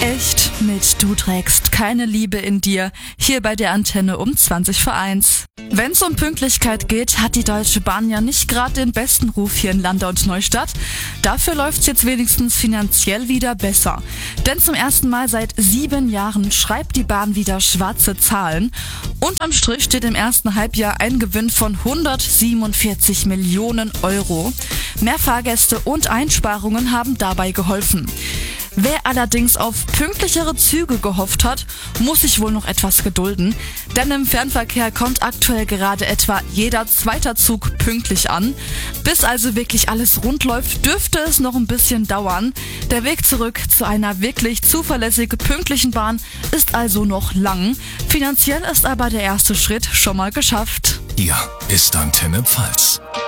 Echt mit Du trägst keine Liebe in dir, hier bei der Antenne um 1:20. Wenn's um Pünktlichkeit geht, hat die Deutsche Bahn ja nicht gerade den besten Ruf hier in Landau und Neustadt. Dafür läuft's jetzt wenigstens finanziell wieder besser. Denn zum ersten Mal seit 7 Jahren schreibt die Bahn wieder schwarze Zahlen. Unterm Strich steht im ersten Halbjahr ein Gewinn von 147 Millionen Euro. Mehr Fahrgäste und Einsparungen haben dabei geholfen. Wer allerdings auf pünktlichere Züge gehofft hat, muss sich wohl noch etwas gedulden. Denn im Fernverkehr kommt aktuell gerade etwa jeder zweite Zug pünktlich an. Bis also wirklich alles rund läuft, dürfte es noch ein bisschen dauern. Der Weg zurück zu einer wirklich zuverlässig pünktlichen Bahn ist also noch lang. Finanziell ist aber der erste Schritt schon mal geschafft. Hier ist Antenne Pfalz.